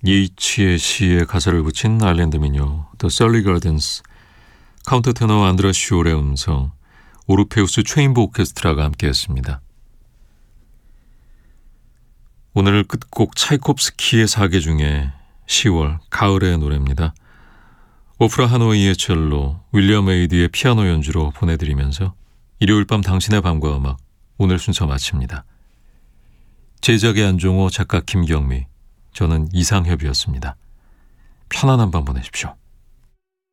예이츠의 시에 가사를 붙인 아일랜드 미녀 The Surly Gardens, 카운터테너 안드라 슈올의 음성, 오르페우스 체인보 오케스트라가 함께했습니다. 오늘 끝곡 차이콥스키의 사계 중에 10월, 가을의 노래입니다. 오프라 하노이의 첼로, 윌리엄 에이디의 피아노 연주로 보내드리면서 일요일 밤 당신의 밤과 음악, 오늘 순서 마칩니다. 제작의 안종호, 작가 김경미, 저는 이상협이었습니다. 편안한 밤 보내십시오.